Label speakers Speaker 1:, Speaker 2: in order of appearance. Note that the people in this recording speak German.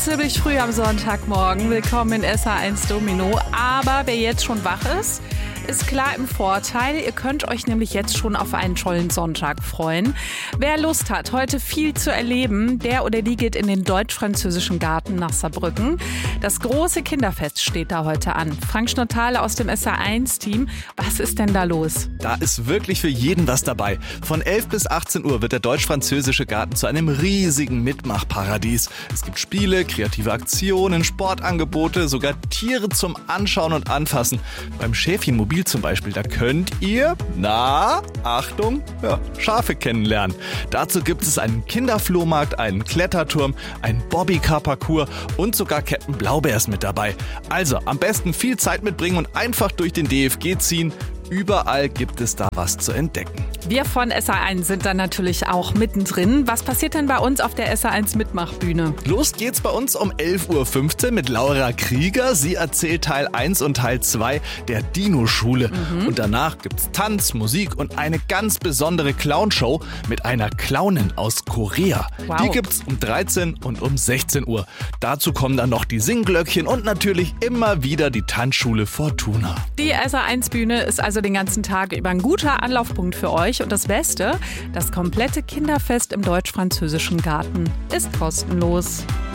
Speaker 1: Ziemlich früh am Sonntagmorgen. Willkommen in SA1 Domino. Aber wer jetzt schon wach ist klar im Vorteil. Ihr könnt euch nämlich jetzt schon auf einen tollen Sonntag freuen. Wer Lust hat, heute viel zu erleben, der oder die geht in den Deutsch-Französischen Garten nach Saarbrücken. Das große Kinderfest steht da heute an. Frank Schnottale aus dem SA1-Team. Was ist denn da los?
Speaker 2: Da ist wirklich für jeden was dabei. Von 11 bis 18 Uhr wird der Deutsch-Französische Garten zu einem riesigen Mitmachparadies. Es gibt Spiele, kreative Aktionen, Sportangebote, sogar Tiere zum Anschauen und Anfassen. Beim Schäfchenmobil zum Beispiel, da könnt ihr, Achtung, Schafe kennenlernen. Dazu gibt es einen Kinderflohmarkt, einen Kletterturm, einen Bobbycar-Parcours und sogar Captain Blaubeer ist mit dabei. Also am besten viel Zeit mitbringen und einfach durch den DFG ziehen. Überall gibt es da was zu entdecken.
Speaker 1: Wir von SA1 sind dann natürlich auch mittendrin. Was passiert denn bei uns auf der SA1 Mitmachbühne?
Speaker 2: Los geht's bei uns um 11.15 Uhr mit Laura Krieger. Sie erzählt Teil 1 und Teil 2 der Dino-Schule. Und danach gibt's Tanz, Musik und eine ganz besondere Clownshow mit einer Clownin aus Korea.
Speaker 1: Wow.
Speaker 2: Die gibt's um 13 und um 16 Uhr. Dazu kommen dann noch die Singglöckchen und natürlich immer wieder die Tanzschule Fortuna.
Speaker 1: Die SA1-Bühne ist also den ganzen Tag über ein guter Anlaufpunkt für euch. Und das Beste, das komplette Kinderfest im Deutsch-Französischen Garten ist kostenlos.